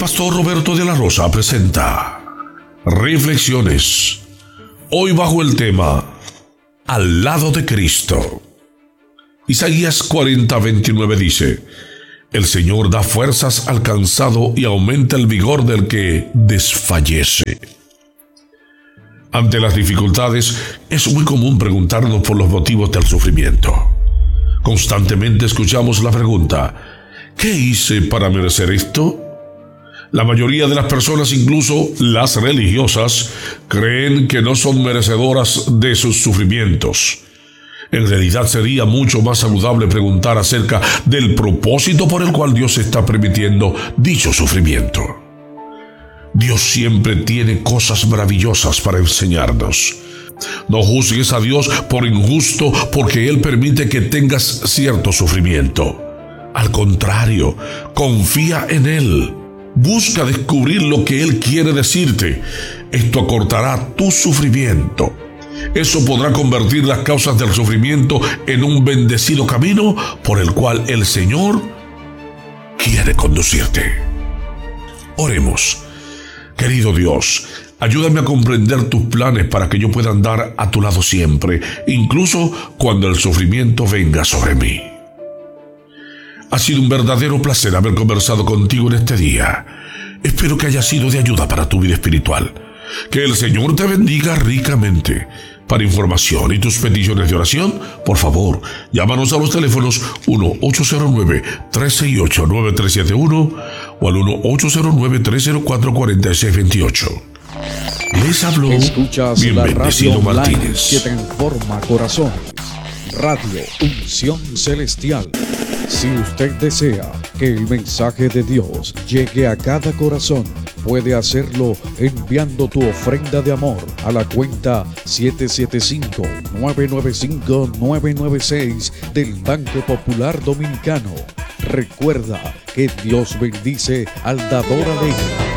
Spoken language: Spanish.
pastor Roberto de la Rosa presenta Reflexiones, hoy bajo el tema Al lado de Cristo. Isaías 40:29 dice: El Señor da fuerzas al cansado y aumenta el vigor del que desfallece. Ante las dificultades, es muy común preguntarnos por los motivos del sufrimiento. Constantemente escuchamos la pregunta: ¿qué hice para merecer esto? La mayoría de las personas, incluso las religiosas, creen que no son merecedoras de sus sufrimientos. En realidad sería mucho más saludable preguntar acerca del propósito por el cual Dios está permitiendo dicho sufrimiento. Dios siempre tiene cosas maravillosas para enseñarnos. No juzgues a Dios por injusto porque Él permite que tengas cierto sufrimiento. Al contrario, confía en Él. Busca descubrir lo que Él quiere decirte. Esto acortará tu sufrimiento. Eso podrá convertir las causas del sufrimiento en un bendecido camino por el cual el Señor quiere conducirte. Oremos. Querido Dios, ayúdame a comprender tus planes para que yo pueda andar a tu lado siempre, incluso cuando el sufrimiento venga sobre mí. Ha sido un verdadero placer haber conversado contigo en este día. Espero que haya sido de ayuda para tu vida espiritual. Que el Señor te bendiga ricamente. Para información y tus peticiones de oración, por favor, llámanos a los teléfonos 1-809-368-9371 o al 1-809-304-4628. Les habló bien bendecido Martínez. Que transforma corazones. Radio Unción Celestial. Si usted desea que el mensaje de Dios llegue a cada corazón, puede hacerlo enviando tu ofrenda de amor a la cuenta 775-995-996 del Banco Popular Dominicano. Recuerda que Dios bendice al dador alegre.